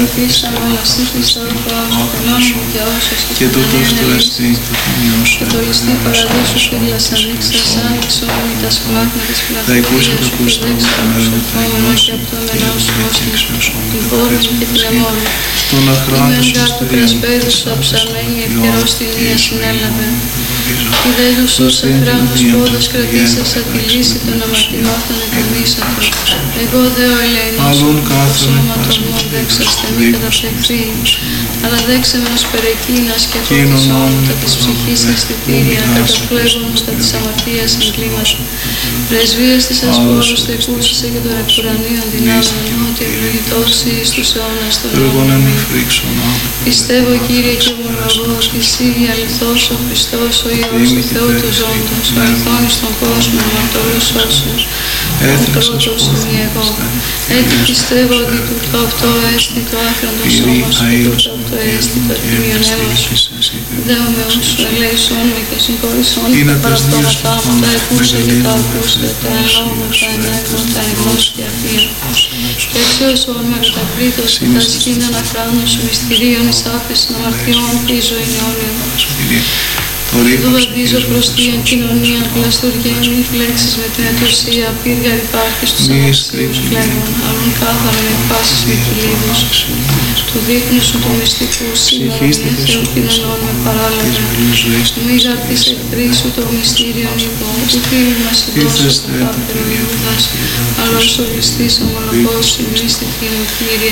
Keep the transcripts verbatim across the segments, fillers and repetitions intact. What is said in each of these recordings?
ελπίσαμε όλα στη Χριστό Θεό, και όσος και τούτο αυτό εστί το θυμιώσου. Και το ληστή παραδείσου φίλας ανοίξας, άνοιξον μη τα σπλάχνα της πλαθωρίας σου και δέξα το προσερχόμενο και από το εμενός σου όσον την πόρνη και την αιμόνη. Στον αχράντο Είμαι εγκάρ του κρασπέδους σου αψαμένη ευκαιρός την ία συνέλαβε. Η δε τους ως αχράντος πόδας κρατήσας τη λύση των αμαρτημάτων επιμήσατο. Εγώ δε ο ελεηνός σου, το σώμα των μου δέξαστε μη καταφεχθεί, αλλά δέξε με ως περεκείνας και φώτισόν τα της ψυχής αισθητήρια, καταφλέγοντας τα της αμαρτίας εγκλήματα. Πρεσβείες της ασπόρους τεκούσισε και των εκουρανίων δυνάμεων, ότι ευλογητός εις τους αιώνας των αιώνων. Πιστεύω, Κύριε, και ομολογώ ότι εσύ αληθώς ο Χριστός, ο Υιός του Θεού του ζώντος, ο αληθών στον κόσμο, με αυτόλους όσους, ο πρώτος μη εγώ. Έτσι πιστεύω ότι τούτο αυτό έστι το άκραντο σώμα σου, και τούτο αυτό έστι το τιμίον αίμα σου. Δέο με όσου ελέησόν με και συγχώρησόν με τα παραπτώματά μου, τα εκούσε και τα ακούσε, τα ενόγω, τα ενέργω, τα εγνώση και αφία. Και εξιώσον με κατακρίτως και τα σχήνων αχράντων σου μυστηρίων εις άφεσιν αμαρτιών και εις ζωήν αιώνιον. Του βαδίζω προς την κοινωνία, πλαστουργία μη φλέξεις με την ατοσία, πύργα υπάρχεις τους αμαξίους φλέγων, αλλούν κάθαρον εκ πάσης με κυλίδους. Του δείπνου σου του μυστικού σήμερα, μη Θεού κοινωνών με παράλαβε. Μη γαρτής εχθρή σου το μυστήριον ύπο, ου φίλοι μας δώσω το χάπτερο Ιούδας, αλλά ως ο ληστής ομολογός ημίστητη μου Κύριε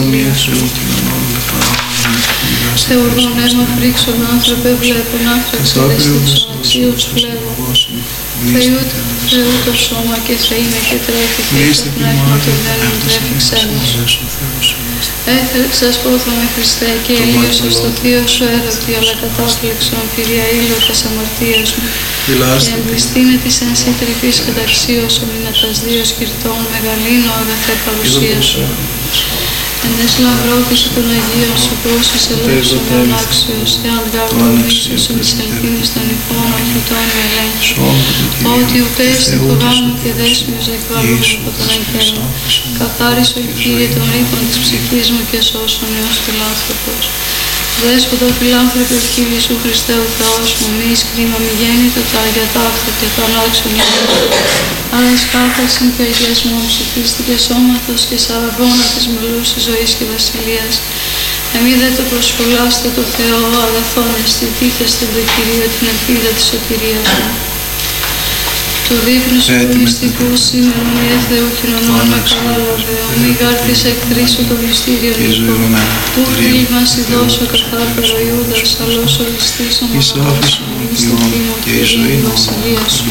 Θεουργών αίμα φρίξον άνθρωπε βλέπουν άφραξε δεστήσον αξίους φλέγω. Θεού το σώμα και θεήνε και τρέφει και το πνεύμα του δένουν τρέφει ξένος. Έθρεξας πόθαμε Χριστέ και έλειωσες το θείο σου έρωτη, αλλά κατάφλεξον Κυρία ήλωτας αμαρτίας μου. Και εμπιστήνε της εν σύ τρυφής καταξίωσον είναι τας δύο σκυρτών μεγαλύνω αγαθέ παρουσία σου. Εν ες λαυρότηση των Αγίων σου πόσους ελέγξον με ονάξιος, εάν γάρτον μίσος σου μης ελπίνης των ηφών οχητών με ελέγχου, ότι ουκέστη κουράνου και δέσμιος εκβαλούν από τον αγγέλο. Καθάρισο Κύριε των ρήπων της ψυχής μου και σώσον έως φιλάνθρωπος. Δέσποτα φιλάνθρωπε Κύριε σου Χριστέ ο Θεός μου, μη εις κρίμα μη γέννητο τα αγιατάφτα και το ανάξον ήλιος. Αλλά εις κάθαρσιν και αγιασμόν ψηφίστηκε σώματος και σαραβώνα της μελούς της ζωής και βασιλείας. Εμεί δε το προσφυλάστε το Θεό, αγαθόν αισθητήθεστε το Κυρίο την ελπίδα της σωτηρίας μου. Του δείπνου σου του μυστικού σήμερα μη Θεού κοινωνών με κατάλαβε, ο μη γάρτης εχθρή σου το μυστήριο νίκο. Ου φίλοι μας ειδώσω καθάρπερο Ιούδας, αλλός ο ληστής ομολογός σου, μυστική μου Κύριε η βασιλεία σου.